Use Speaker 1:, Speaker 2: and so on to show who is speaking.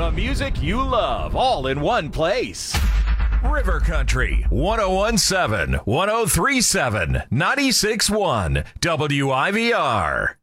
Speaker 1: The music you love, all in one place. River Country, 1017, 1037, 96.1, WIVR.